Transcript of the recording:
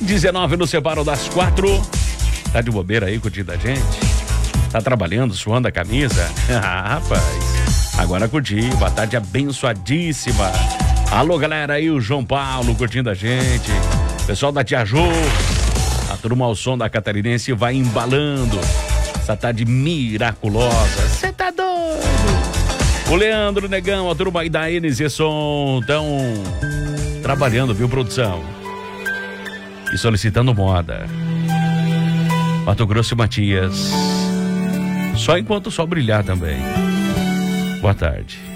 19 no separo das 4. Tá de bobeira aí curtindo a gente? Tá trabalhando, suando a camisa? Ah, rapaz, agora curtir. Boa tarde abençoadíssima. Alô, galera aí, o João Paulo curtindo a gente. Pessoal da Tia Jô. A turma ao som da Catarinense vai embalando. Essa tarde miraculosa. Cê tá doido? O Leandro Negão, a turma aí da NZ Som estão trabalhando, viu, produção? E solicitando moda. Mato Grosso e Matias. Só enquanto o sol brilhar também. Boa tarde.